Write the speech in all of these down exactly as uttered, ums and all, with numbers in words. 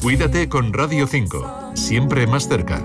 Cuídate con Radio cinco, siempre más cerca.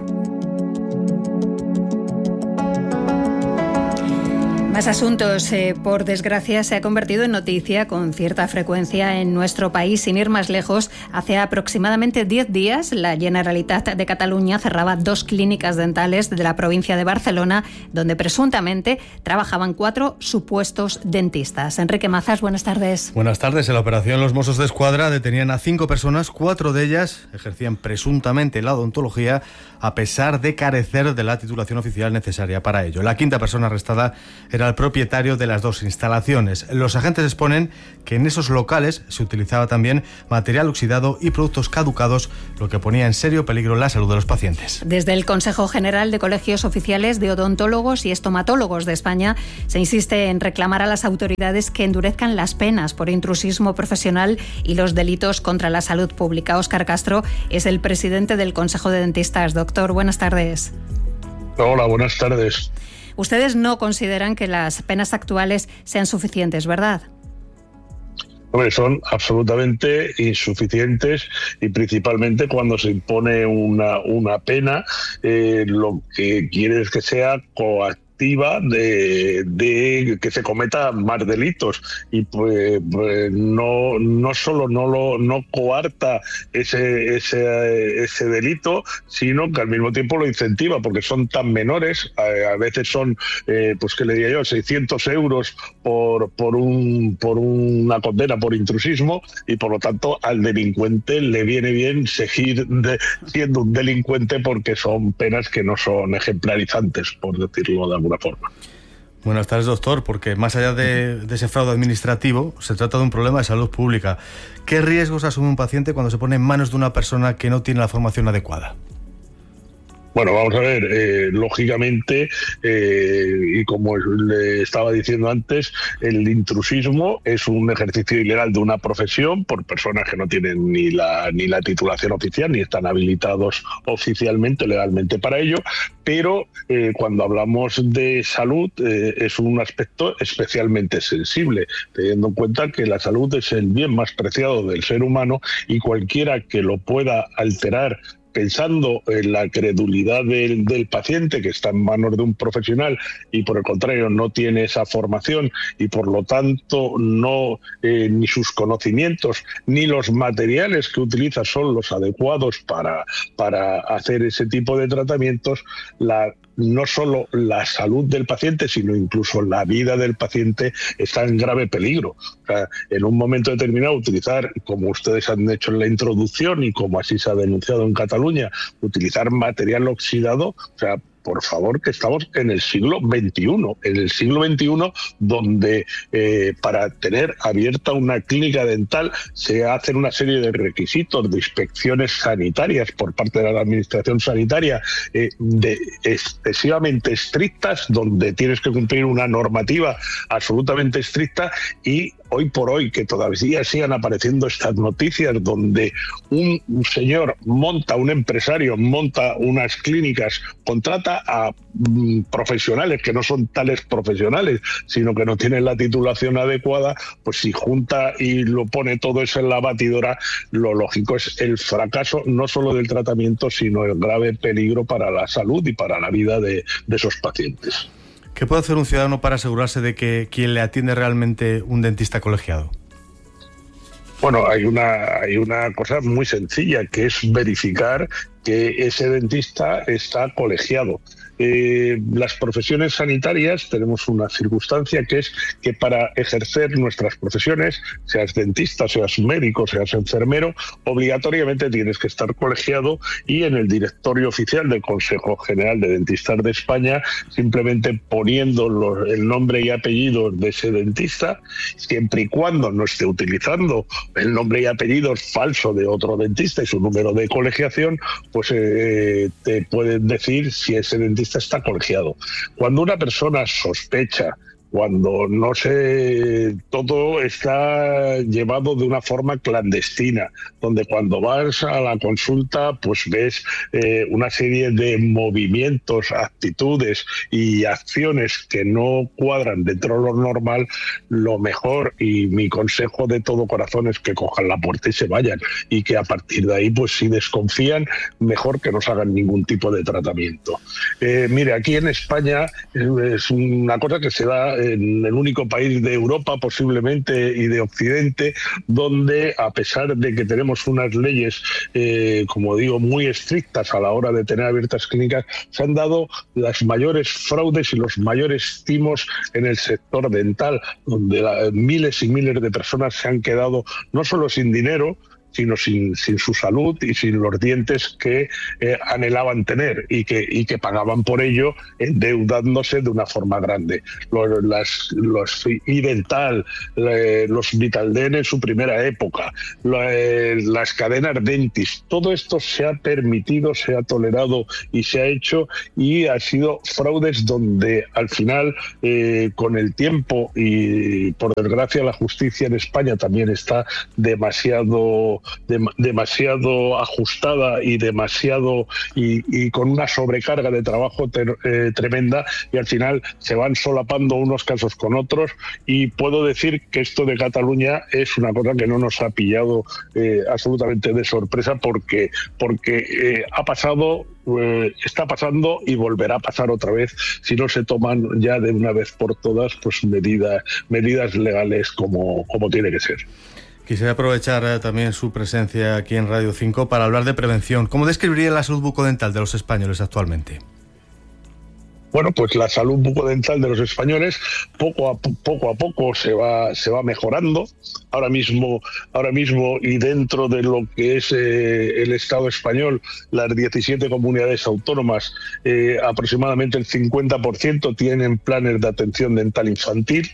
Más asuntos. Eh, por desgracia, se ha convertido en noticia con cierta frecuencia en nuestro país. Sin ir más lejos, hace aproximadamente diez días, la Generalitat de Cataluña cerraba dos clínicas dentales de la provincia de Barcelona, donde presuntamente trabajaban cuatro supuestos dentistas. Enrique Mazas, buenas tardes. Buenas tardes. En la operación, los Mossos d'Esquadra detenían a cinco personas. Cuatro de ellas ejercían presuntamente la odontología, a pesar de carecer de la titulación oficial necesaria para ello. La quinta persona arrestada era el propietario de las dos instalaciones. Los agentes exponen que en esos locales se utilizaba también material oxidado y productos caducados, lo que ponía en serio peligro la salud de los pacientes. Desde el Consejo General de Colegios Oficiales de Odontólogos y Estomatólogos de España se insiste en reclamar a las autoridades que endurezcan las penas por intrusismo profesional y los delitos contra la salud pública. Óscar Castro es el presidente del Consejo de Dentistas. Doctor, buenas tardes. Hola, buenas tardes. Ustedes no consideran que las penas actuales sean suficientes, ¿verdad? Hombre, son absolutamente insuficientes y principalmente cuando se impone una, una pena, eh, lo que quiere es que sea coactiva. De, de que se cometan más delitos y pues, pues no no solo no lo no coarta ese ese ese delito, sino que al mismo tiempo lo incentiva, porque son tan menores, a, a veces son eh, pues que le diría yo seiscientos euros por por un por una condena por intrusismo, y por lo tanto al delincuente le viene bien seguir de, siendo un delincuente, porque son penas que no son ejemplarizantes, por decirlo de alguna forma. Buenas tardes, doctor, porque más allá de, de ese fraude administrativo, se trata de un problema de salud pública. ¿Qué riesgos asume un paciente cuando se pone en manos de una persona que no tiene la formación adecuada? Bueno, vamos a ver, eh, lógicamente, eh, y como le estaba diciendo antes, el intrusismo es un ejercicio ilegal de una profesión por personas que no tienen ni la ni la titulación oficial, ni están habilitados oficialmente, legalmente para ello, pero eh, cuando hablamos de salud eh, es un aspecto especialmente sensible, teniendo en cuenta que la salud es el bien más preciado del ser humano, y cualquiera que lo pueda alterar pensando en la credulidad del, del paciente, que está en manos de un profesional y por el contrario no tiene esa formación y por lo tanto no eh, ni sus conocimientos ni los materiales que utiliza son los adecuados para, para hacer ese tipo de tratamientos, la no solo la salud del paciente, sino incluso la vida del paciente está en grave peligro. O sea, en un momento determinado utilizar, como ustedes han hecho en la introducción y como así se ha denunciado en Cataluña, utilizar material oxidado, o sea, por favor, que estamos en el siglo veintiuno, en el siglo veintiuno donde eh, para tener abierta una clínica dental se hacen una serie de requisitos de inspecciones sanitarias por parte de la administración sanitaria eh, de excesivamente estrictas, donde tienes que cumplir una normativa absolutamente estricta, y hoy por hoy que todavía sigan apareciendo estas noticias donde un, un señor monta, un empresario monta unas clínicas, contrata a mm, profesionales que no son tales profesionales, sino que no tienen la titulación adecuada, pues si junta y lo pone todo eso en la batidora, lo lógico es el fracaso no solo del tratamiento, sino el grave peligro para la salud y para la vida de, de esos pacientes. ¿Qué puede hacer un ciudadano para asegurarse de que quien le atiende es realmente un dentista colegiado? Bueno, hay una, hay una cosa muy sencilla, que es verificar que ese dentista está colegiado. Eh, las profesiones sanitarias tenemos una circunstancia, que es que para ejercer nuestras profesiones, seas dentista, seas médico, seas enfermero, obligatoriamente tienes que estar colegiado, y en el directorio oficial del Consejo General de Dentistas de España, simplemente poniendo los, el nombre y apellido de ese dentista, siempre y cuando no esté utilizando el nombre y apellido falso de otro dentista y su número de colegiación, pues eh, te pueden decir si ese dentista está colegiado. Cuando una persona sospecha cuando no se todo está llevado de una forma clandestina, donde cuando vas a la consulta pues ves eh, una serie de movimientos, actitudes y acciones que no cuadran dentro de lo normal, lo mejor y mi consejo de todo corazón es que cojan la puerta y se vayan, y que a partir de ahí pues si desconfían, mejor que no se hagan ningún tipo de tratamiento. Eh, mire, aquí en España es una cosa que se da en el único país de Europa posiblemente y de Occidente donde, a pesar de que tenemos unas leyes, eh, como digo, muy estrictas a la hora de tener abiertas clínicas, se han dado las mayores fraudes y los mayores timos en el sector dental, donde la, miles y miles de personas se han quedado no solo sin dinero, sino sin, sin su salud y sin los dientes que eh, anhelaban tener y que, y que pagaban por ello, endeudándose de una forma grande. Los, las, los iDental, los Vitaldent en su primera época, las cadenas Dentis, todo esto se ha permitido, se ha tolerado y se ha hecho, y ha sido fraudes donde al final, eh, con el tiempo y por desgracia la justicia en España también está demasiado De, demasiado ajustada y demasiado y, y con una sobrecarga de trabajo ter, eh, tremenda, y al final se van solapando unos casos con otros, y puedo decir que esto de Cataluña es una cosa que no nos ha pillado eh, absolutamente de sorpresa, porque, porque eh, ha pasado, eh, está pasando y volverá a pasar otra vez si no se toman ya de una vez por todas pues medidas, medidas legales como, como tiene que ser. Quisiera aprovechar eh, también su presencia aquí en Radio cinco para hablar de prevención. ¿Cómo describiría la salud bucodental de los españoles actualmente? Bueno, pues la salud bucodental de los españoles poco a poco a poco se va se va mejorando. Ahora mismo, ahora mismo y dentro de lo que es eh, el Estado español, las diecisiete comunidades autónomas, eh, aproximadamente el cincuenta por ciento tienen planes de atención dental infantil.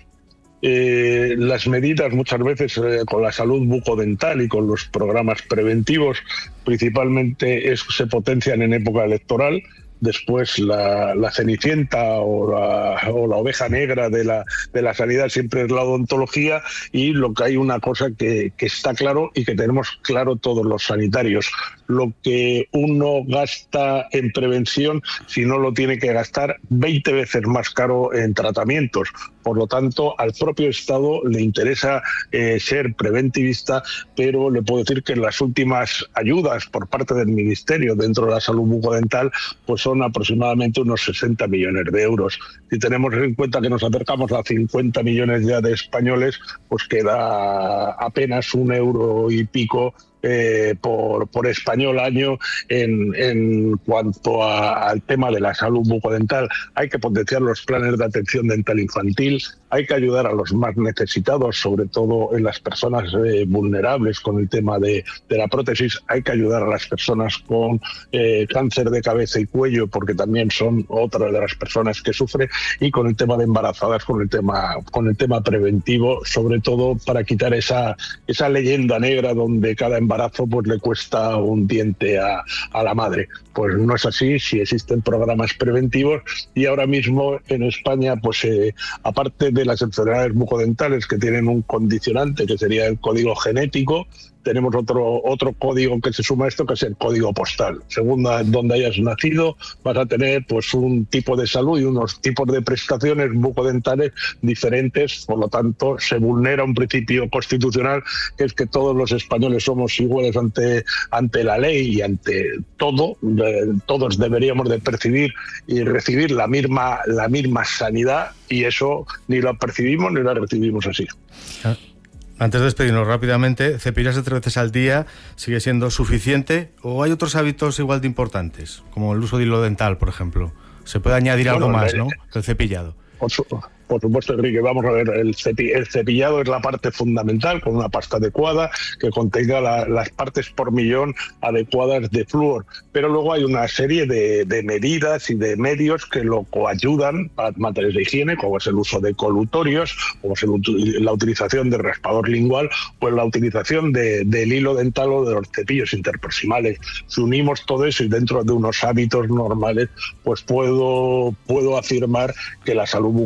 Eh, las medidas muchas veces eh, con la salud bucodental y con los programas preventivos principalmente es, se potencian en época electoral. Después la, la cenicienta o la, o la oveja negra de la, de la sanidad siempre es la odontología, y lo que hay una cosa que, que está claro y que tenemos claro todos los sanitarios: lo que uno gasta en prevención, si no lo tiene que gastar veinte veces más caro en tratamientos. Por lo tanto, al propio Estado le interesa eh, ser preventivista, pero le puedo decir que las últimas ayudas por parte del Ministerio dentro de la salud bucodental pues son aproximadamente unos sesenta millones de euros. Si tenemos en cuenta que nos acercamos a cincuenta millones ya de españoles, pues queda apenas un euro y pico Eh, por, por español año en, en cuanto a, al tema de la salud bucodental. Hay que potenciar los planes de atención dental infantil, hay que ayudar a los más necesitados, sobre todo en las personas eh, vulnerables con el tema de, de la prótesis, hay que ayudar a las personas con eh, cáncer de cabeza y cuello, porque también son otra de las personas que sufre, y con el tema de embarazadas, con el tema, con el tema preventivo, sobre todo para quitar esa, esa leyenda negra donde cada embarazo embarazo pues le cuesta un diente a, a la madre. Pues no es así, si existen programas preventivos, y ahora mismo en España, pues eh, aparte de las enfermedades bucodentales que tienen un condicionante que sería el código genético, tenemos otro otro código que se suma a esto, que es el código postal. Según donde hayas nacido, vas a tener pues un tipo de salud y unos tipos de prestaciones bucodentales diferentes. Por lo tanto, se vulnera un principio constitucional, que es que todos los españoles somos iguales ante ante la ley y ante todo. Eh, todos deberíamos de percibir y recibir la misma la misma sanidad, y eso ni lo percibimos ni lo recibimos así. Ah. Antes de despedirnos rápidamente, ¿cepillarse tres veces al día sigue siendo suficiente o hay otros hábitos igual de importantes, como el uso de hilo dental, por ejemplo? Se puede añadir bueno, algo más, ¿no?, que el cepillado. Por, su, por supuesto, Enrique, vamos a ver, el, cepi, el cepillado es la parte fundamental, con una pasta adecuada que contenga la, las partes por millón adecuadas de flúor, pero luego hay una serie de, de medidas y de medios que lo coayudan para materias de higiene, como es el uso de colutorios, como es el, la utilización del raspador lingual, pues la utilización de, del hilo dental o de los cepillos interproximales. Si unimos todo eso y dentro de unos hábitos normales, pues puedo, puedo afirmar que la salud bucodental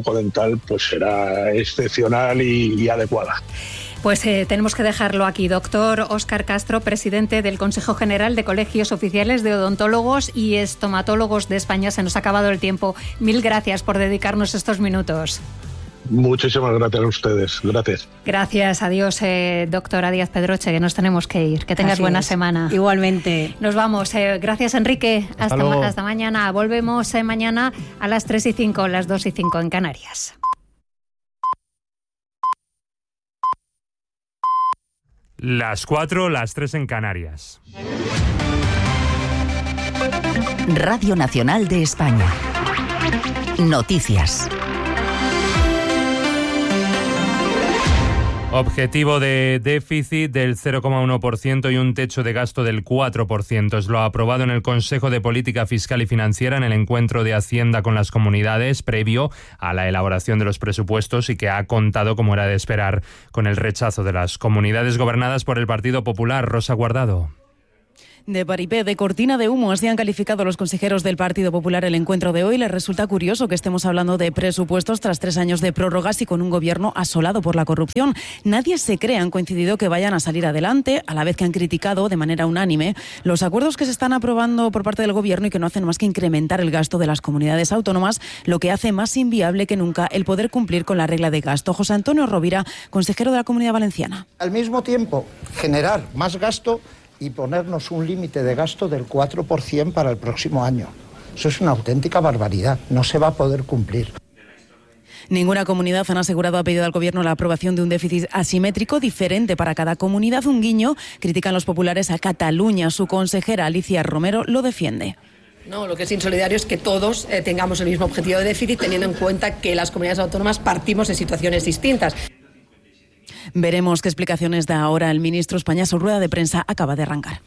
cual pues será excepcional y, y adecuada. Pues eh, tenemos que dejarlo aquí. Doctor Óscar Castro, presidente del Consejo General de Colegios Oficiales de Odontólogos y Estomatólogos de España. Se nos ha acabado el tiempo. Mil gracias por dedicarnos estos minutos. Muchísimas gracias a ustedes. Gracias. Gracias. Adiós, eh, doctora Díaz Pedroche, que nos tenemos que ir. Que tengas Así buena es. semana. Igualmente. Nos vamos. Eh, gracias, Enrique. Hasta, hasta, luego. hasta mañana. Volvemos eh, mañana a las tres y cinco, las dos y cinco en Canarias. Las cuatro, las tres en Canarias. Radio Nacional de España. Noticias. Objetivo de déficit del cero coma uno por ciento y un techo de gasto del cuatro por ciento. Es lo aprobado en el Consejo de Política Fiscal y Financiera en el encuentro de Hacienda con las comunidades previo a la elaboración de los presupuestos y que ha contado, como era de esperar, con el rechazo de las comunidades gobernadas por el Partido Popular. Rosa Guardado. De paripé, de cortina de humo, así han calificado los consejeros del Partido Popular el encuentro de hoy. Les resulta curioso que estemos hablando de presupuestos tras tres años de prórrogas y con un gobierno asolado por la corrupción. Nadie se cree, han coincidido que vayan a salir adelante, a la vez que han criticado de manera unánime los acuerdos que se están aprobando por parte del gobierno y que no hacen más que incrementar el gasto de las comunidades autónomas, lo que hace más inviable que nunca el poder cumplir con la regla de gasto. José Antonio Rovira, consejero de la Comunidad Valenciana. Al mismo tiempo, generar más gasto y ponernos un límite de gasto del cuatro por ciento para el próximo año. Eso es una auténtica barbaridad, no se va a poder cumplir. Ninguna comunidad, han asegurado, ha pedido al Gobierno la aprobación de un déficit asimétrico diferente para cada comunidad. Un guiño, critican los populares a Cataluña. Su consejera Alicia Romero lo defiende. No, lo que es insolidario es que todos eh, tengamos el mismo objetivo de déficit, teniendo en cuenta que las comunidades autónomas partimos de situaciones distintas. Veremos qué explicaciones da ahora el ministro España. Su rueda de prensa acaba de arrancar.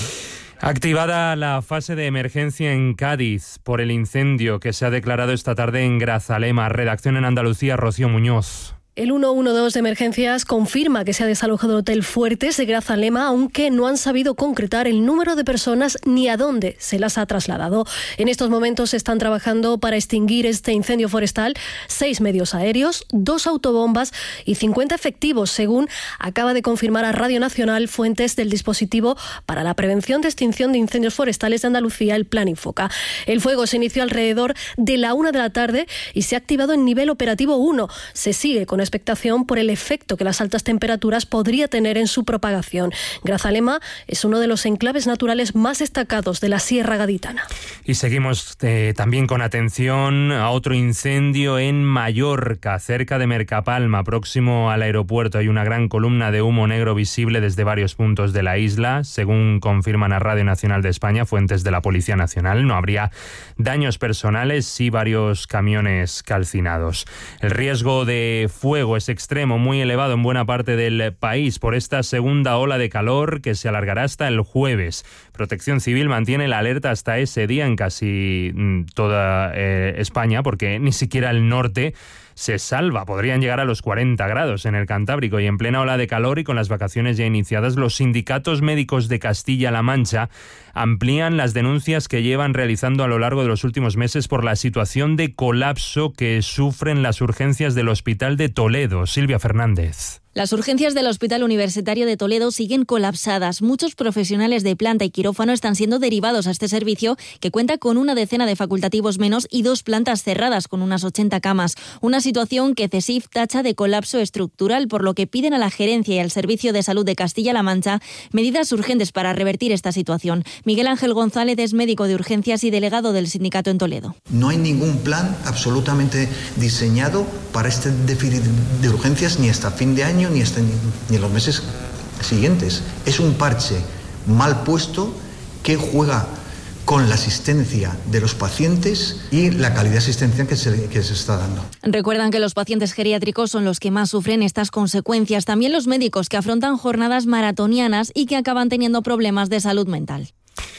Activada la fase de emergencia en Cádiz por el incendio que se ha declarado esta tarde en Grazalema. Redacción en Andalucía, Rocío Muñoz. El ciento doce de emergencias confirma que se ha desalojado el Hotel Fuertes de Grazalema, aunque no han sabido concretar el número de personas ni a dónde se las ha trasladado. En estos momentos están trabajando para extinguir este incendio forestal seis medios aéreos, dos autobombas y cincuenta efectivos, según acaba de confirmar a Radio Nacional fuentes del dispositivo para la prevención de extinción de incendios forestales de Andalucía, el Plan Infoca. El fuego se inició alrededor de la una de la tarde y se ha activado en nivel operativo uno. Se sigue con expectación por el efecto que las altas temperaturas podría tener en su propagación. Grazalema es uno de los enclaves naturales más destacados de la Sierra Gaditana. Y seguimos eh, también con atención a otro incendio en Mallorca, cerca de Mercapalma, próximo al aeropuerto. Hay una gran columna de humo negro visible desde varios puntos de la isla. Según confirman a Radio Nacional de España fuentes de la Policía Nacional, no habría daños personales, sí varios camiones calcinados. El riesgo de fuego es extremo, muy elevado en buena parte del país por esta segunda ola de calor que se alargará hasta el jueves. Protección Civil mantiene la alerta hasta ese día en casi toda eh, España, porque ni siquiera el norte se salva. Podrían llegar a los cuarenta grados en el Cantábrico y en plena ola de calor y con las vacaciones ya iniciadas, los sindicatos médicos de Castilla-La Mancha amplían las denuncias que llevan realizando a lo largo de los últimos meses por la situación de colapso que sufren las urgencias del Hospital de Toledo. Silvia Fernández. Las urgencias del Hospital Universitario de Toledo siguen colapsadas. Muchos profesionales de planta y quirófano están siendo derivados a este servicio, que cuenta con una decena de facultativos menos y dos plantas cerradas con unas ochenta camas. Una situación que CESIF tacha de colapso estructural, por lo que piden a la gerencia y al Servicio de Salud de Castilla-La Mancha medidas urgentes para revertir esta situación. Miguel Ángel González es médico de urgencias y delegado del sindicato en Toledo. No hay ningún plan absolutamente diseñado para este déficit de urgencias ni hasta fin de año ni hasta ni en los meses siguientes. Es un parche mal puesto que juega con la asistencia de los pacientes y la calidad de asistencia que se, que se está dando. Recuerdan que los pacientes geriátricos son los que más sufren estas consecuencias. También los médicos, que afrontan jornadas maratonianas y que acaban teniendo problemas de salud mental.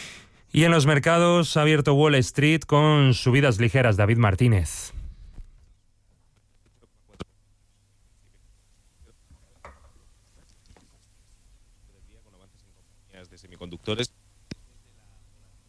Y en los mercados ha abierto Wall Street con subidas ligeras. David Martínez. De semiconductores.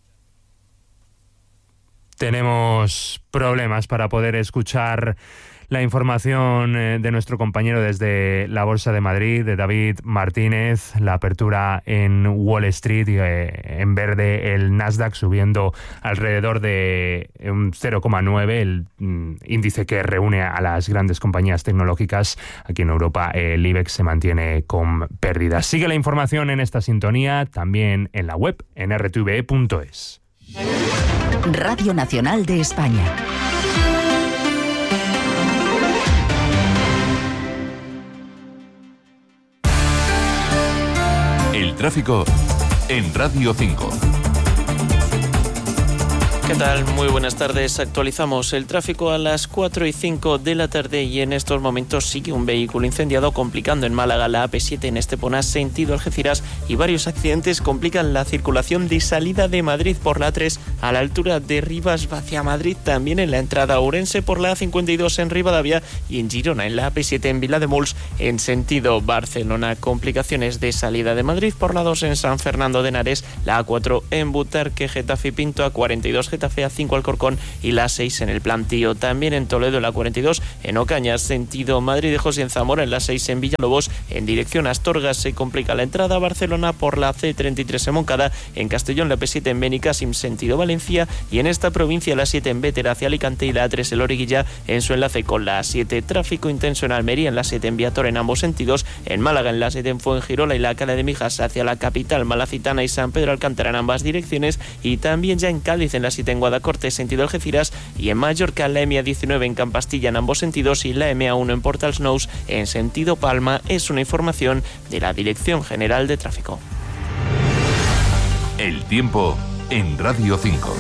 Tenemos problemas para poder escuchar La información de nuestro compañero desde la Bolsa de Madrid, de David Martínez, la apertura en Wall Street, eh, en verde el Nasdaq subiendo alrededor de un cero coma nueve, el mm, índice que reúne a las grandes compañías tecnológicas. Aquí en Europa el IBEX se mantiene con pérdidas. Sigue la información en esta sintonía, también en la web, en r t v e punto es. Radio Nacional de España. El tráfico en Radio cinco. ¿Qué tal? Muy buenas tardes. Actualizamos el tráfico a las cuatro y cinco de la tarde y en estos momentos sigue un vehículo incendiado complicando en Málaga la A P siete en Estepona sentido Algeciras y varios accidentes complican la circulación de salida de Madrid por la A tres a la altura de Rivas hacia Madrid, también en la entrada a Ourense por la A cincuenta y dos en Rivadavia y en Girona en la A P siete en Vilademuls en sentido Barcelona. Complicaciones de salida de Madrid por la dos en San Fernando de Henares, la A cuatro en Butarque, Getafe y Pinto, A cuarenta y dos Getafe, A cinco Alcorcón y la seis en el Plantío. También en Toledo la cuarenta y dos en Ocañas sentido Madrid de José en Zamora, en la seis en Villalobos en dirección a Astorga se complica la entrada a Barcelona por la C treinta y tres en Moncada, en Castellón la P siete en Benicàssim sentido Valencia y en esta provincia la siete en Bétera hacia Alicante y la A tres en Loriguilla en su enlace con la A siete. Tráfico intenso en Almería en la siete en Viator en ambos sentidos, en Málaga en la siete en Fuengirola y la Cala de Mijas hacia la capital Malacitana y San Pedro Alcántara en ambas direcciones y también ya en Cádiz en la siete en Guadacorte sentido Algeciras y en Mallorca la M A diecinueve en Campastilla en ambos sentidos y la M A uno en Portal Snous en sentido Palma. Es una información de la Dirección General de Tráfico. El tiempo en Radio cinco.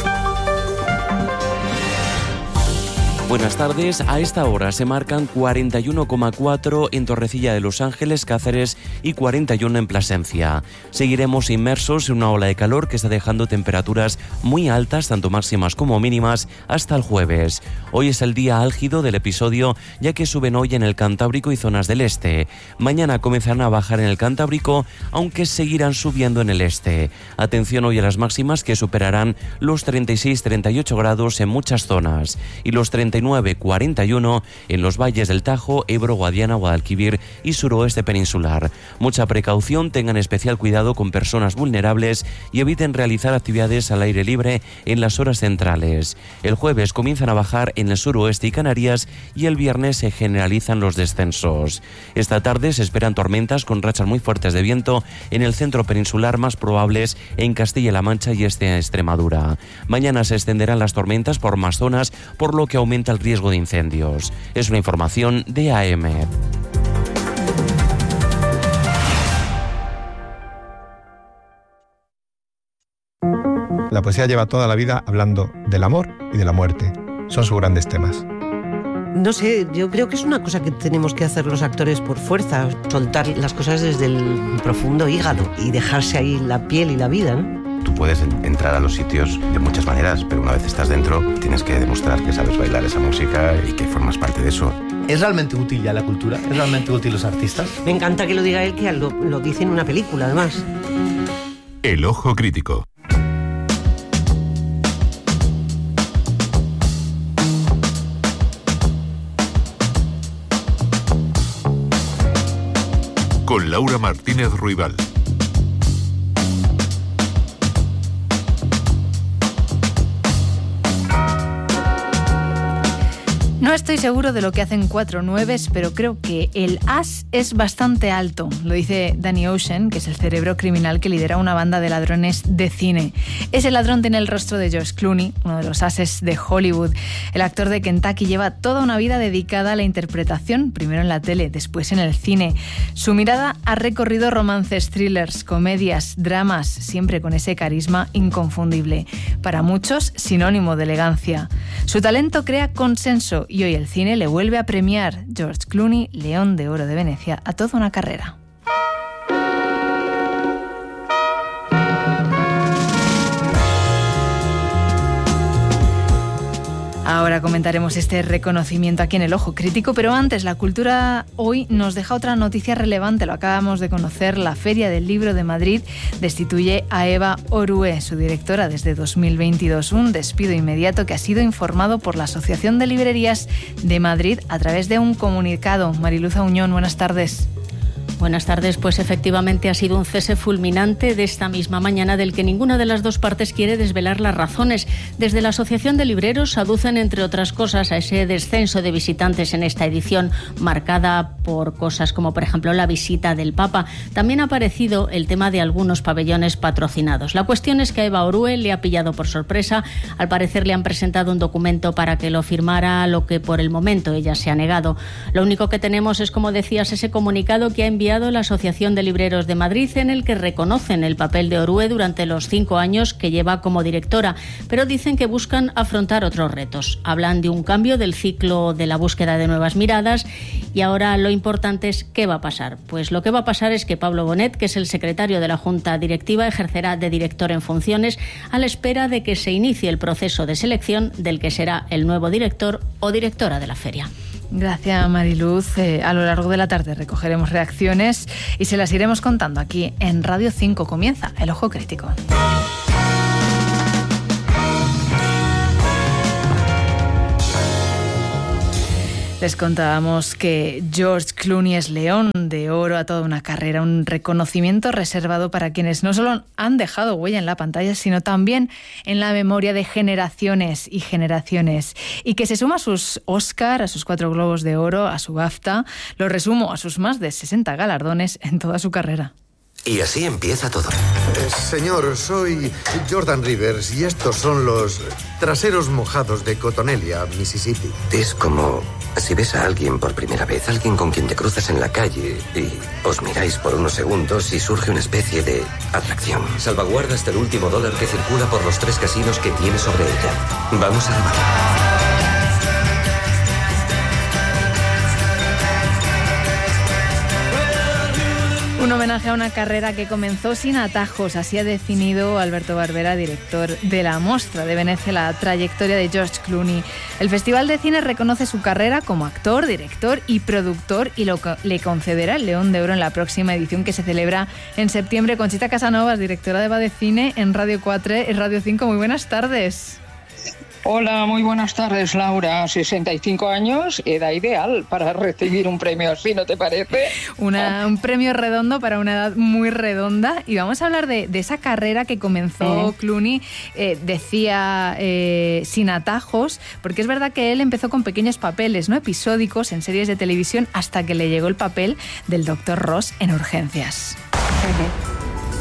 Buenas tardes. A esta hora se marcan cuarenta y uno coma cuatro en Torrecilla de Los Ángeles, Cáceres y cuarenta y uno en Plasencia. Seguiremos inmersos en una ola de calor que está dejando temperaturas muy altas, tanto máximas como mínimas, hasta el jueves. Hoy es el día álgido del episodio, ya que suben hoy en el Cantábrico y zonas del este. Mañana comenzarán a bajar en el Cantábrico, aunque seguirán subiendo en el este. Atención hoy a las máximas que superarán los treinta y seis a treinta y ocho grados en muchas zonas y los treinta y nueve a cuarenta y uno en los valles del Tajo, Ebro, Guadiana, Guadalquivir y suroeste peninsular. Mucha precaución, tengan especial cuidado con personas vulnerables y eviten realizar actividades al aire libre en las horas centrales. El jueves comienzan a bajar en el suroeste y Canarias y el viernes se generalizan los descensos. Esta tarde se esperan tormentas con rachas muy fuertes de viento en el centro peninsular, más probables en Castilla-La Mancha y este a Extremadura. Mañana se extenderán las tormentas por más zonas, por lo que aumenta el riesgo de incendios. Es una información de A M. La poesía lleva toda la vida hablando del amor y de la muerte. Son sus grandes temas. No sé, yo creo que es una cosa que tenemos que hacer los actores por fuerza, soltar las cosas desde el profundo hígado y dejarse ahí la piel y la vida, ¿no? Tú puedes entrar a los sitios de muchas maneras, pero una vez estás dentro tienes que demostrar que sabes bailar esa música y que formas parte de eso. ¿Es realmente útil ya la cultura? ¿Es realmente útil los artistas? Me encanta que lo diga él, que lo, lo dice en una película, además. El ojo crítico. Con Laura Martínez Ruibal. No estoy seguro de lo que hacen cuatro nueves, pero creo que el as es bastante alto. Lo dice Danny Ocean, que es el cerebro criminal que lidera una banda de ladrones de cine. Ese ladrón tiene el rostro de George Clooney, uno de los ases de Hollywood. El actor de Kentucky lleva toda una vida dedicada a la interpretación, primero en la tele, después en el cine. Su mirada ha recorrido romances, thrillers, comedias, dramas, siempre con ese carisma inconfundible. Para muchos, sinónimo de elegancia. Su talento crea consenso y hoy el cine le vuelve a premiar. George Clooney, León de Oro de Venecia, a toda una carrera. Ahora Ahora comentaremos este reconocimiento aquí en El Ojo Crítico, pero antes, la cultura hoy nos deja otra noticia relevante. Lo acabamos de conocer, la Feria del Libro de Madrid destituye a Eva Orue, su directora, desde dos mil veintidós. Un despido inmediato que ha sido informado por la Asociación de Librerías de Madrid a través de un comunicado. Mariluz Auñón, buenas tardes. Buenas tardes. Pues efectivamente ha sido un cese fulminante de esta misma mañana del que ninguna de las dos partes quiere desvelar las razones. Desde la Asociación de Libreros aducen, entre otras cosas, a ese descenso de visitantes en esta edición, marcada por cosas como, por ejemplo, la visita del Papa. También ha aparecido el tema de algunos pabellones patrocinados. La cuestión es que a Eva Orue le ha pillado por sorpresa. Al parecer le han presentado un documento para que lo firmara, lo que por el momento ella se ha negado. Lo único que tenemos es, como decías, ese comunicado que ha enviado la Asociación de Libreros de Madrid, en el que reconocen el papel de Orue durante los cinco años que lleva como directora, pero dicen que buscan afrontar otros retos. Hablan de un cambio del ciclo de la búsqueda de nuevas miradas y ahora lo importante es qué va a pasar. Pues lo que va a pasar es que Pablo Bonet, que es el secretario de la Junta Directiva, ejercerá de director en funciones a la espera de que se inicie el proceso de selección del que será el nuevo director o directora de la feria. Gracias, Mariluz. Eh, a lo largo de la tarde recogeremos reacciones y se las iremos contando aquí en Radio cinco. Comienza El Ojo Crítico. Les contábamos que George Clooney es León de Oro a toda una carrera, un reconocimiento reservado para quienes no solo han dejado huella en la pantalla, sino también en la memoria de generaciones y generaciones, y que se suma a sus Oscar, a sus cuatro Globos de Oro, a su BAFTA, lo resumo, a sus más de sesenta galardones en toda su carrera. Y así empieza todo. Eh, señor, soy Jordan Rivers y estos son los traseros mojados de Cotonelia, Mississippi. Es como si ves a alguien por primera vez, alguien con quien te cruzas en la calle y os miráis por unos segundos y surge una especie de atracción. Salvaguarda hasta el último dólar que circula por los tres casinos que tiene sobre ella. Vamos a robarla. Un homenaje a una carrera que comenzó sin atajos, así ha definido Alberto Barbera, director de la Mostra de Venecia, la trayectoria de George Clooney. El Festival de Cine reconoce su carrera como actor, director y productor y lo, le concederá el León de Oro en la próxima edición que se celebra en septiembre. Conchita Casanovas, directora de Va de Cine en Radio cuatro y Radio cinco. Muy buenas tardes. Hola, muy buenas tardes, Laura. sesenta y cinco años, edad ideal para recibir un premio así, ¿no te parece? Una, un premio redondo para una edad muy redonda. Y vamos a hablar de, de esa carrera que comenzó eh. Clooney, eh, decía, eh, sin atajos, porque es verdad que él empezó con pequeños papeles, ¿no?, episódicos en series de televisión, hasta que le llegó el papel del doctor Ross en Urgencias. Uh-huh.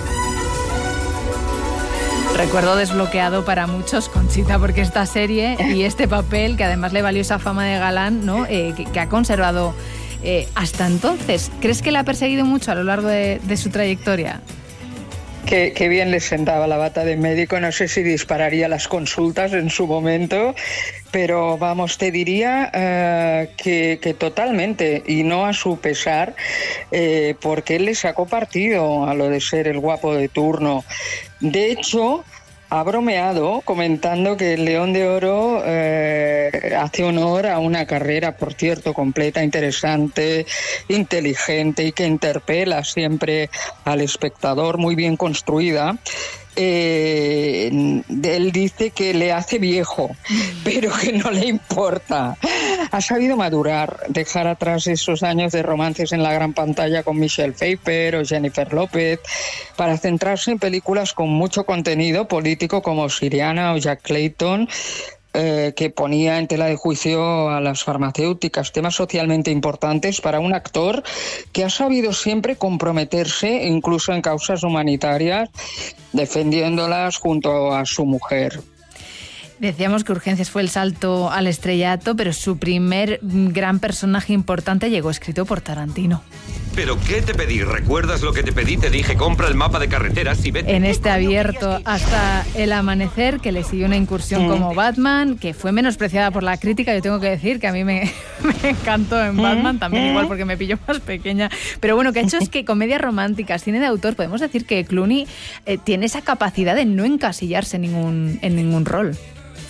Recuerdo desbloqueado para muchos, Conchita, porque esta serie y este papel, que además le valió esa fama de galán, ¿no?, eh, que, que ha conservado eh, hasta entonces. ¿Crees que le ha perseguido mucho a lo largo de, de su trayectoria? Qué, qué bien le sentaba la bata de médico. No sé si dispararía las consultas en su momento, pero vamos, te diría uh, que, que totalmente, y no a su pesar, eh, porque él le sacó partido a lo de ser el guapo de turno. De hecho, ha bromeado comentando que el León de Oro eh, hace honor a una carrera, por cierto, completa, interesante, inteligente y que interpela siempre al espectador, muy bien construida. Eh, él dice que le hace viejo, pero que no le importa. Ha sabido madurar, dejar atrás esos años de romances en la gran pantalla con Michelle Pfeiffer o Jennifer López, para centrarse en películas con mucho contenido político como Siriana o Jack Clayton, eh, que ponía en tela de juicio a las farmacéuticas, temas socialmente importantes para un actor que ha sabido siempre comprometerse, incluso en causas humanitarias, defendiéndolas junto a su mujer. Decíamos que Urgencias fue el salto al estrellato, pero su primer gran personaje importante llegó escrito por Tarantino. ¿Pero qué te pedí? ¿Recuerdas lo que te pedí? Te dije, compra el mapa de carreteras y vete. En este abierto hasta el amanecer, que le siguió una incursión mm. como Batman, que fue menospreciada por la crítica. Yo tengo que decir que a mí me, me encantó en Batman, también igual porque me pilló más pequeña. Pero bueno, que ha hecho es que comedias románticas, cine de autor, podemos decir que Clooney eh, tiene esa capacidad de no encasillarse en ningún, en ningún rol.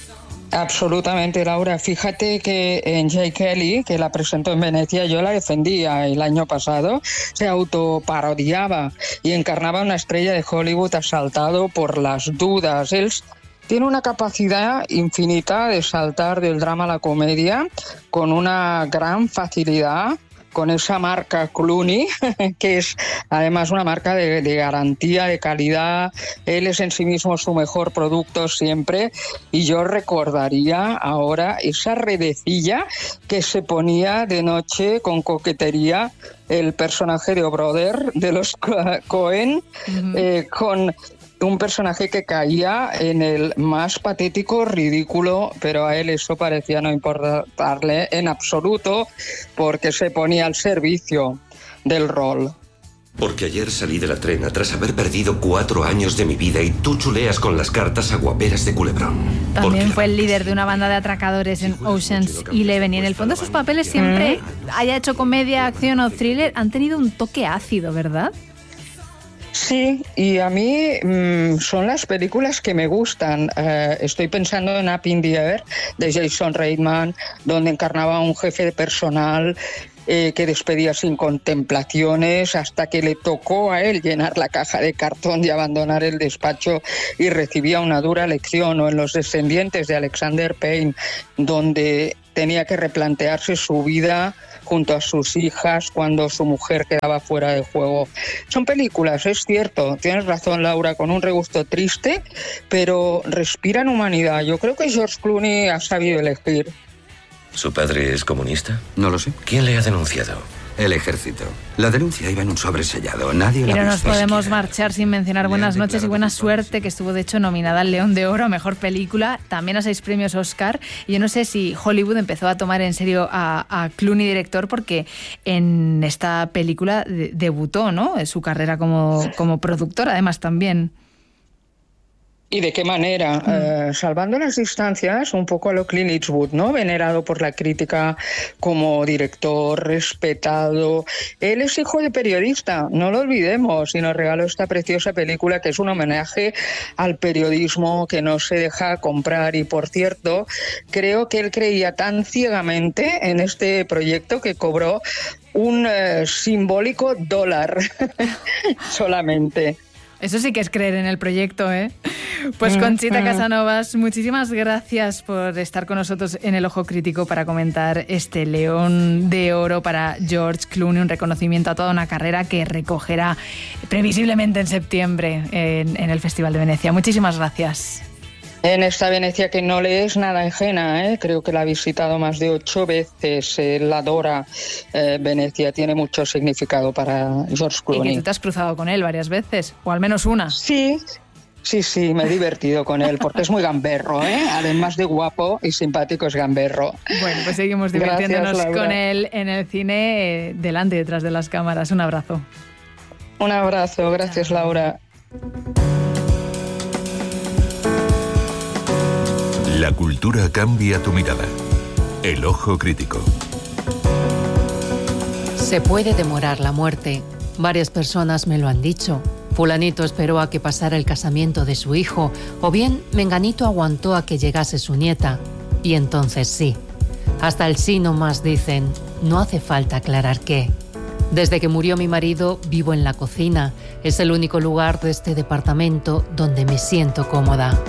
Absolutamente, Laura. Fíjate que en Jay Kelly, que la presentó en Venecia, yo la defendía el año pasado, se autoparodiaba y encarnaba una estrella de Hollywood asaltado por las dudas. Él tiene una capacidad infinita de saltar del drama a la comedia con una gran facilidad, con esa marca Clooney, que es además una marca de, de garantía, de calidad. Él es en sí mismo su mejor producto siempre, y yo recordaría ahora esa redecilla que se ponía de noche con coquetería el personaje de O'Brother de los Coen, uh-huh. eh, con un personaje que caía en el más patético ridículo, pero a él eso parecía no importarle en absoluto, porque se ponía al servicio del rol. Porque ayer salí de la trena tras haber perdido cuatro años de mi vida y tú chuleas con las cartas aguaperas de Culebrón. También Porque fue el líder de una banda de atracadores en Ocean's Eleven, y en el fondo sus papeles siempre, haya hecho comedia, acción o thriller, han tenido un toque ácido, ¿verdad? Sí, y a mí mmm, son las películas que me gustan. Uh, estoy pensando en Up in the Air, de Jason Reitman, donde encarnaba a un jefe de personal eh, que despedía sin contemplaciones hasta que le tocó a él llenar la caja de cartón y abandonar el despacho, y recibía una dura lección. O en Los descendientes de Alexander Payne, donde tenía que replantearse su vida junto a sus hijas cuando su mujer quedaba fuera de juego. Son películas, es cierto, tienes razón, Laura, con un regusto triste, pero respiran humanidad. Yo creo que George Clooney ha sabido elegir. ¿Su padre es comunista? No lo sé. ¿Quién le ha denunciado? El ejército. La denuncia iba en un sobre sellado. Nadie la Y no ha nos visto. podemos marchar sin mencionar Buenas noches y buena suerte, que estuvo de hecho nominada al León de Oro a Mejor Película, también a seis premios Oscar. Y yo no sé si Hollywood empezó a tomar en serio a, a Clooney director, porque en esta película de, debutó, ¿no?, su carrera como, como productor, además también. ¿Y de qué manera? Mm. Eh, salvando las distancias, un poco a lo Clint Eastwood, ¿no? Venerado por la crítica como director, respetado. Él es hijo de periodista, no lo olvidemos, y nos regaló esta preciosa película que es un homenaje al periodismo que no se deja comprar. Y por cierto, creo que él creía tan ciegamente en este proyecto que cobró un eh, simbólico dólar solamente. Eso sí que es creer en el proyecto, ¿eh? Pues Conchita Casanovas, muchísimas gracias por estar con nosotros en El Ojo Crítico para comentar este León de Oro para George Clooney, un reconocimiento a toda una carrera que recogerá previsiblemente en septiembre en, en el Festival de Venecia. Muchísimas gracias. En esta Venecia que no le es nada ajena, ¿eh? Creo que la ha visitado más de ocho veces, él adora eh, Venecia, tiene mucho significado para George Clooney. Y que tú te has cruzado con él varias veces, o al menos una. Sí, sí, sí, me he divertido con él, porque es muy gamberro, ¿eh? Además de guapo y simpático, es gamberro. Bueno, pues seguimos divirtiéndonos Gracias, con él en el cine, eh, delante y detrás de las cámaras. Un abrazo. Un abrazo, gracias, Laura. La cultura cambia tu mirada. El Ojo Crítico. Se puede demorar la muerte. Varias personas me lo han dicho. Fulanito esperó a que pasara el casamiento de su hijo, o bien Menganito aguantó a que llegase su nieta. Y entonces sí. Hasta el sí nomás dicen, no hace falta aclarar qué. Desde que murió mi marido, vivo en la cocina. Es el único lugar de este departamento donde me siento cómoda.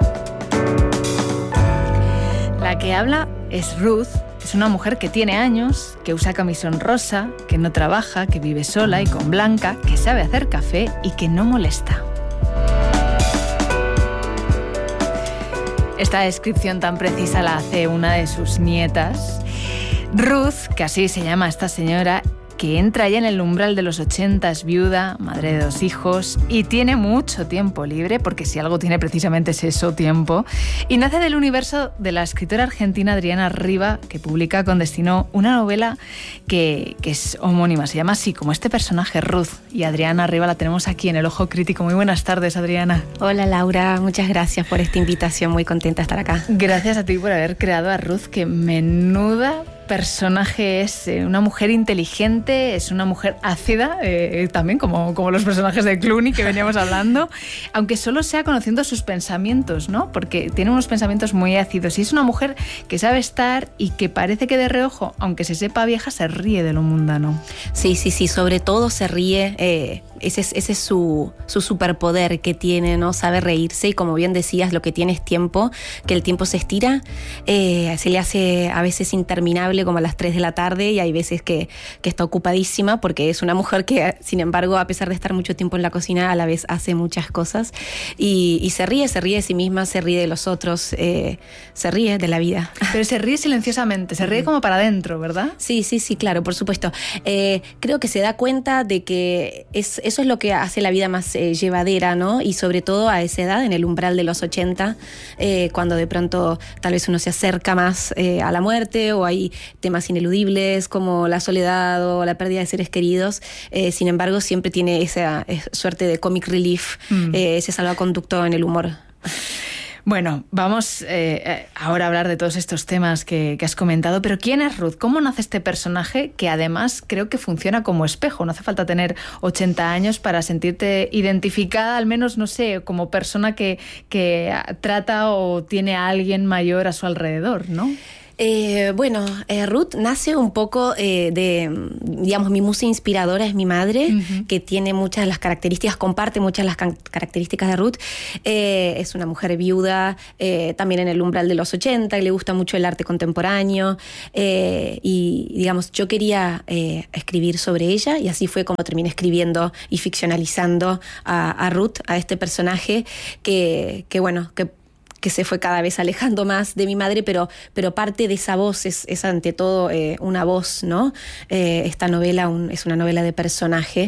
La que habla es Ruth. Es una mujer que tiene años, que usa camisón rosa, que no trabaja, que vive sola y con Blanca, que sabe hacer café y que no molesta. Esta descripción tan precisa la hace una de sus nietas. Ruth, que así se llama esta señora, que entra ya en el umbral de los ochenta, es viuda, madre de dos hijos y tiene mucho tiempo libre, porque si algo tiene precisamente es eso, tiempo, y nace del universo de la escritora argentina Adriana Riva, que publica con Destino una novela que, que es homónima, se llama así, como este personaje, Ruth, y Adriana Riva la tenemos aquí en El Ojo Crítico. Muy buenas tardes, Adriana. Hola, Laura, muchas gracias por esta invitación, muy contenta de estar acá. Gracias a ti por haber creado a Ruth, que menuda personaje es eh, una mujer inteligente, es una mujer ácida, eh, también como, como los personajes de Clooney que veníamos hablando, aunque solo sea conociendo sus pensamientos, ¿no? Porque tiene unos pensamientos muy ácidos y es una mujer que sabe estar y que parece que de reojo, aunque se sepa vieja, se ríe de lo mundano. Sí, sí, sí, sobre todo se ríe, eh, ese es, ese es su, su superpoder que tiene, ¿no? Sabe reírse y como bien decías, lo que tiene es tiempo, que el tiempo se estira, eh, se le hace a veces interminable como a las tres de la tarde y hay veces que, que está ocupadísima porque es una mujer que, sin embargo, a pesar de estar mucho tiempo en la cocina, a la vez hace muchas cosas y, y se ríe, se ríe de sí misma, se ríe de los otros, eh, se ríe de la vida. Pero se ríe silenciosamente, se ríe como para adentro, ¿verdad? Sí, sí, sí, claro, por supuesto. Eh, creo que se da cuenta de que es, eso es lo que hace la vida más eh, llevadera, ¿no? Y sobre todo a esa edad, en el umbral de los ochenta, eh, cuando de pronto tal vez uno se acerca más eh, a la muerte o hay temas ineludibles como la soledad o la pérdida de seres queridos. Eh, sin embargo, siempre tiene esa eh, suerte de comic relief, mm. eh, ese salvaconducto en el humor. Bueno, vamos eh, ahora a hablar de todos estos temas que, que has comentado, pero ¿quién es Ruth? ¿Cómo nace este personaje que además creo que funciona como espejo? No hace falta tener ochenta años para sentirte identificada, al menos, no sé, como persona que, que trata o tiene a alguien mayor a su alrededor, ¿no? Eh, bueno, eh, Ruth nace un poco eh, de, digamos, mi musa inspiradora es mi madre, uh-huh. que tiene muchas de las características, comparte muchas de las ca- características de Ruth. Eh, es una mujer viuda, eh, también en el umbral de los ochenta, y le gusta mucho el arte contemporáneo. Eh, y, digamos, yo quería eh, escribir sobre ella, y así fue como terminé escribiendo y ficcionalizando a, a Ruth, a este personaje que, que bueno, que que se fue cada vez alejando más de mi madre, pero, pero parte de esa voz es, es ante todo eh, una voz, ¿no? Eh, esta novela un, es una novela de personaje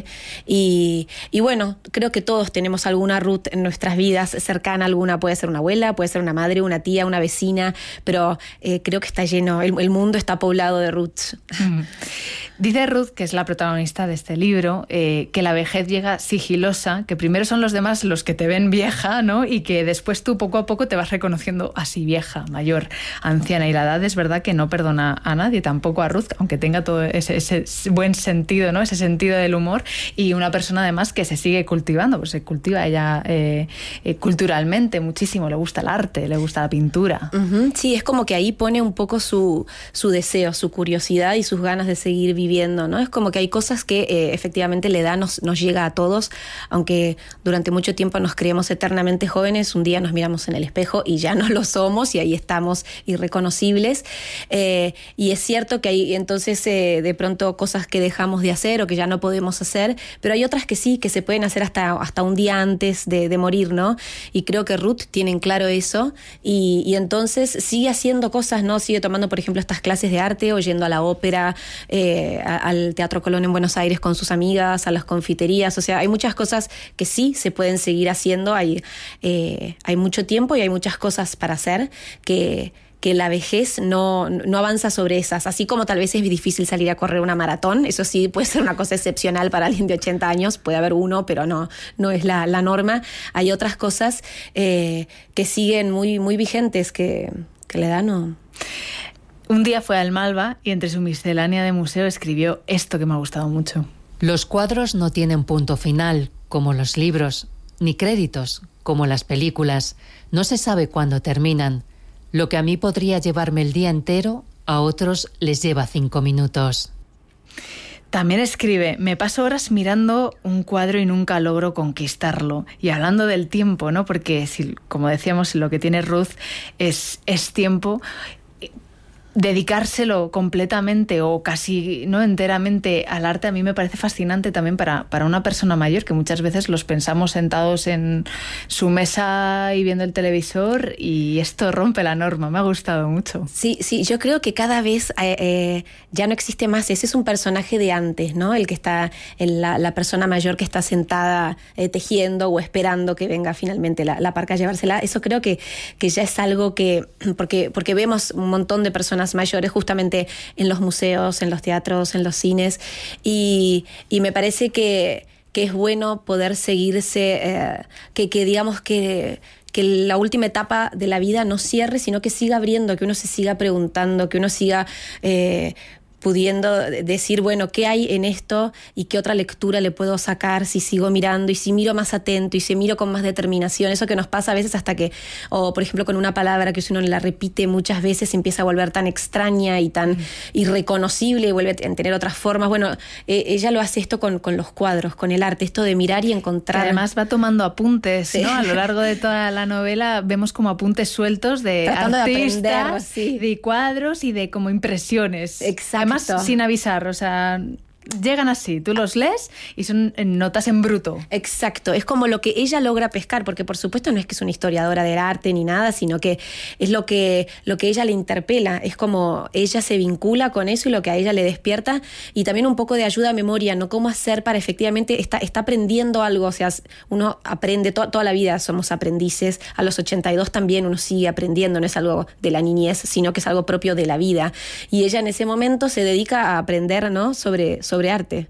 y, y bueno, creo que todos tenemos alguna Ruth en nuestras vidas cercana, alguna puede ser una abuela, puede ser una madre, una tía, una vecina, pero eh, creo que está lleno, el, el mundo está poblado de Ruth. Mm. Dice Ruth, que es la protagonista de este libro, eh, que la vejez llega sigilosa, que primero son los demás los que te ven vieja, ¿no? Y que después tú poco a poco te vas reconociendo así vieja, mayor, anciana. Y la edad es verdad que no perdona a nadie, tampoco a Ruth, aunque tenga todo ese, ese buen sentido, ¿no? Ese sentido del humor, y una persona además que se sigue cultivando, pues se cultiva ella eh, eh, culturalmente muchísimo, le gusta el arte, le gusta la pintura. Uh-huh. Sí, es como que ahí pone un poco su, su deseo, su curiosidad y sus ganas de seguir viviendo. Viviendo, ¿no? Es como que hay cosas que eh, efectivamente la edad nos, nos llega a todos, aunque durante mucho tiempo nos creemos eternamente jóvenes, un día nos miramos en el espejo y ya no lo somos y ahí estamos irreconocibles. Eh, y es cierto que hay entonces eh, de pronto cosas que dejamos de hacer o que ya no podemos hacer, pero hay otras que sí, que se pueden hacer hasta, hasta un día antes de, de morir, ¿no? Y creo que Ruth tiene en claro eso y, y entonces sigue haciendo cosas, ¿no? Sigue tomando, por ejemplo, estas clases de arte o yendo a la ópera, eh, al Teatro Colón en Buenos Aires con sus amigas, a las confiterías, o sea, hay muchas cosas que sí se pueden seguir haciendo, hay, eh, hay mucho tiempo y hay muchas cosas para hacer que, que la vejez no, no avanza sobre esas, así como tal vez es difícil salir a correr una maratón, eso sí puede ser una cosa excepcional para alguien de ochenta años, puede haber uno, pero no, no es la, la norma. Hay otras cosas eh, que siguen muy, muy vigentes, que, que la edad no... Un día fue al Malva y entre su miscelánea de museo escribió esto que me ha gustado mucho. Los cuadros no tienen punto final, como los libros, ni créditos, como las películas. No se sabe cuándo terminan. Lo que a mí podría llevarme el día entero, a otros les lleva cinco minutos. También escribe, me paso horas mirando un cuadro y nunca logro conquistarlo. Y hablando del tiempo, ¿no? Porque, si, como decíamos, lo que tiene Ruth es, es tiempo. Dedicárselo completamente o casi no enteramente al arte a mí me parece fascinante también para, para una persona mayor, que muchas veces los pensamos sentados en su mesa y viendo el televisor, y esto rompe la norma. Me ha gustado mucho. Sí, sí, yo creo que cada vez eh, eh, ya no existe más. Ese es un personaje de antes, ¿no? El que está, el, la, la persona mayor que está sentada eh, tejiendo o esperando que venga finalmente la, la parca a llevársela. Eso creo que, que ya es algo que, porque, porque vemos un montón de personas mayores justamente en los museos, en los teatros, en los cines, y, y me parece que que es bueno poder seguirse, eh, que, que digamos que... que la última etapa de la vida no cierre, sino que siga abriendo, que uno se siga preguntando, que uno siga eh, pudiendo decir, bueno, ¿qué hay en esto y qué otra lectura le puedo sacar si sigo mirando y si miro más atento y si miro con más determinación? Eso que nos pasa a veces hasta que, o por ejemplo con una palabra que si uno la repite muchas veces empieza a volver tan extraña y tan irreconocible y vuelve a tener otras formas. Bueno, eh, ella lo hace esto con, con los cuadros, con el arte, esto de mirar y encontrar. Que además va tomando apuntes, sí. ¿no? A lo largo de toda la novela vemos como apuntes sueltos de Tratando artistas, de aprender, sí. de cuadros y de como impresiones. Exacto. Además, sin avisar, o sea, llegan así, tú los lees y son notas en bruto. Exacto, es como lo que ella logra pescar, porque por supuesto no es que es una historiadora del arte ni nada, sino que es lo que, lo que ella le interpela, es como ella se vincula con eso y lo que a ella le despierta, y también un poco de ayuda a memoria, ¿no? Cómo hacer para efectivamente, está, está aprendiendo algo, o sea, uno aprende, to, toda la vida somos aprendices, a los ochenta y dos también uno sigue aprendiendo, no es algo de la niñez, sino que es algo propio de la vida, y ella en ese momento se dedica a aprender, ¿no? sobre, sobre sobre arte.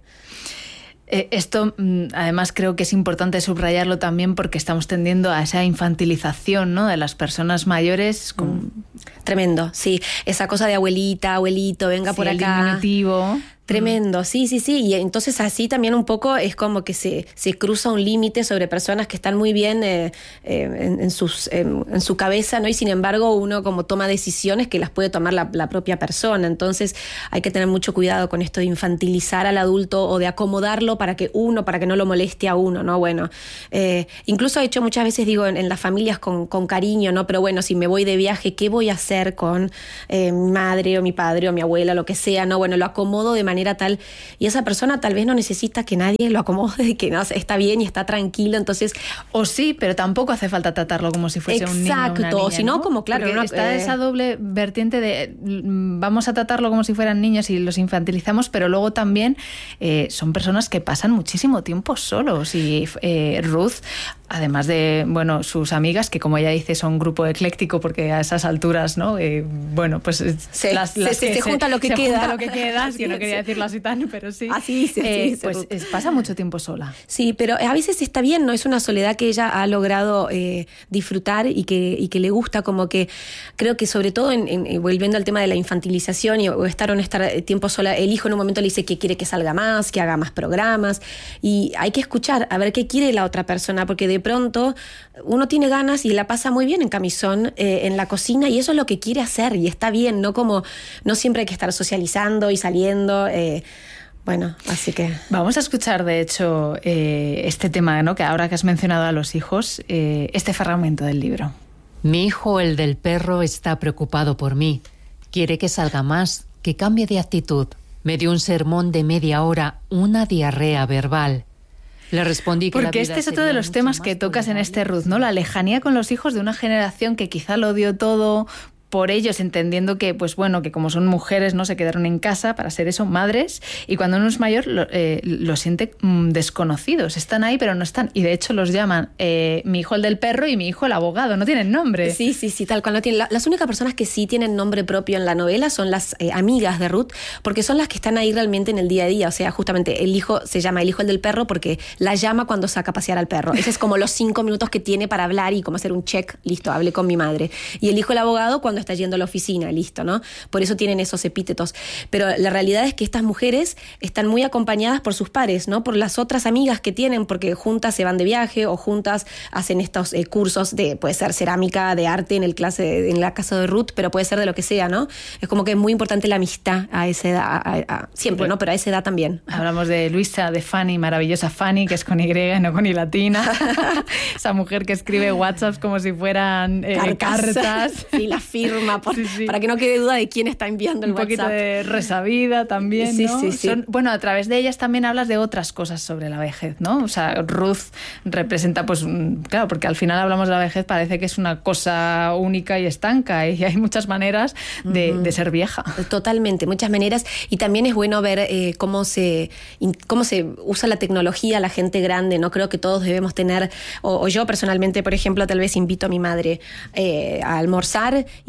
Eh, esto, además, creo que es importante subrayarlo también porque estamos tendiendo a esa infantilización, ¿no? De las personas mayores. Con... Mm. Tremendo, sí. Esa cosa de abuelita, abuelito, venga sí, por acá. El diminutivo. Tremendo, sí, sí, sí. Y entonces así también un poco es como que se, se cruza un límite sobre personas que están muy bien eh, eh, en, en, sus, en, en su cabeza, ¿no? Y sin embargo uno como toma decisiones que las puede tomar la, la propia persona. Entonces hay que tener mucho cuidado con esto de infantilizar al adulto o de acomodarlo para que uno, para que no lo moleste a uno, ¿no? Bueno, eh, incluso he hecho muchas veces, digo, en, en las familias con, con cariño, ¿no? Pero bueno, si me voy de viaje, ¿qué voy a hacer con eh, mi madre o mi padre o mi abuela, lo que sea, ¿no? Bueno, lo acomodo de manera manera tal, y esa persona tal vez no necesita que nadie lo acomode, que no, está bien y está tranquilo, entonces... O sí, pero tampoco hace falta tratarlo como si fuese exacto, un niño o una niña, si no, ¿no? como claro... Porque no, está eh... esa doble vertiente de vamos a tratarlo como si fueran niños y los infantilizamos, pero luego también eh, son personas que pasan muchísimo tiempo solos, y eh, Ruth, además de, bueno, sus amigas, que como ella dice son un grupo ecléctico porque a esas alturas, ¿no? Eh, bueno, pues se, las, las se, que se, se junta lo que se queda. Junta lo que queda, que no quería decirlo así tan, pero sí. Así, sí, eh, sí, pues es, pasa mucho tiempo sola. Sí, pero a veces está bien, ¿no? Es una soledad que ella ha logrado eh, disfrutar y que, y que le gusta, como que creo que sobre todo, en, en, volviendo al tema de la infantilización y, o estar o no estar tiempo sola, el hijo en un momento le dice que quiere que salga más, que haga más programas, y hay que escuchar a ver qué quiere la otra persona, porque de pronto uno tiene ganas y la pasa muy bien en camisón, eh, en la cocina, y eso es lo que quiere hacer y está bien, no como no siempre hay que estar socializando y saliendo. Eh, bueno, así que vamos a escuchar de hecho eh, este tema, ¿no? Que ahora que has mencionado a los hijos, eh, este fragmento del libro. Mi hijo, el del perro, está preocupado por mí. Quiere que salga más, que cambie de actitud. Me dio un sermón de media hora, una diarrea verbal. Le respondí que porque la vida este es otro de los temas que tocas en este Ruth, ¿no? La lejanía con los hijos de una generación que quizá lo dio todo por ellos, entendiendo que, pues bueno, que como son mujeres, no se quedaron en casa para ser eso, madres, y cuando uno es mayor lo, eh, lo siente mmm, desconocidos, están ahí pero no están, y de hecho los llaman eh, mi hijo el del perro y mi hijo el abogado, no tienen nombre. Sí, sí, sí, tal cual, no tienen. La, las únicas personas que sí tienen nombre propio en la novela son las eh, amigas de Ruth, porque son las que están ahí realmente en el día a día, o sea, justamente el hijo se llama el hijo el del perro porque la llama cuando saca a pasear al perro, ese es como los cinco minutos que tiene para hablar y como hacer un check, listo, hablé con mi madre, y el hijo el abogado cuando está yendo a la oficina, listo, ¿no? Por eso tienen esos epítetos. Pero la realidad es que estas mujeres están muy acompañadas por sus pares, ¿no? Por las otras amigas que tienen, porque juntas se van de viaje o juntas hacen estos eh, cursos de, puede ser cerámica, de arte en el clase, en la casa de Ruth, pero puede ser de lo que sea, ¿no? Es como que es muy importante la amistad a esa edad, a, a, a, siempre, bueno, ¿no? Pero a esa edad también. Hablamos de Luisa, de Fanny, maravillosa Fanny, que es con Y, no con I latina. Esa mujer que escribe WhatsApps como si fueran eh, cartas. cartas. Y la firma, por, sí, sí. para que no quede duda de quién está enviando el Un WhatsApp. Un poquito de resabida también, sí, ¿no? Sí, sí, Son, bueno, a través de ellas también hablas de otras cosas sobre la vejez, ¿no? O sea, Ruth representa, pues, claro, porque al final hablamos de la vejez, parece que es una cosa única y estanca, y hay muchas maneras de, uh-huh. de ser vieja. Totalmente, muchas maneras, y también es bueno ver eh, cómo se cómo se usa la tecnología a la gente grande, ¿no? Creo que todos debemos tener, o, o yo personalmente, por ejemplo, tal vez invito a mi madre eh, a almorzar y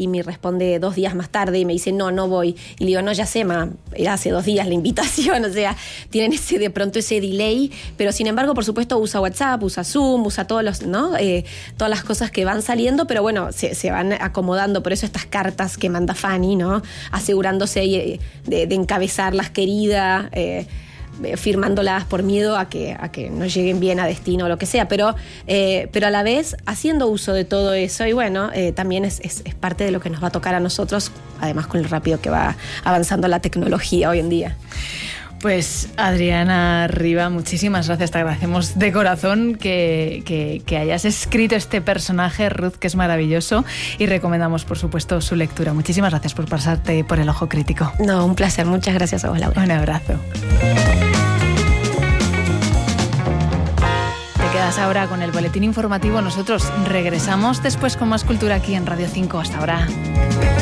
y me responde dos días más tarde y me dice, no, no voy. Y le digo, no, ya sé, ma, era hace dos días la invitación. O sea, tienen ese de pronto ese delay, pero sin embargo, por supuesto, usa WhatsApp, usa Zoom, usa todos los, ¿no? Eh, todas las cosas que van saliendo, pero bueno, se, se van acomodando. Por eso estas cartas que manda Fanny, ¿no? Asegurándose de, de, de encabezarlas, querida, eh, firmándolas por miedo a que, a que no lleguen bien a destino o lo que sea, pero, eh, pero a la vez haciendo uso de todo eso y bueno, eh, también es, es, es parte de lo que nos va a tocar a nosotros, además con lo rápido que va avanzando la tecnología hoy en día. Pues Adriana Riva, muchísimas gracias, te agradecemos de corazón que, que, que hayas escrito este personaje, Ruth, que es maravilloso, y recomendamos por supuesto su lectura. Muchísimas gracias por pasarte por El Ojo Crítico. No, un placer, muchas gracias a vos, Laura. Un abrazo. Te quedas ahora con el boletín informativo, nosotros regresamos después con más cultura aquí en Radio cinco. Hasta ahora.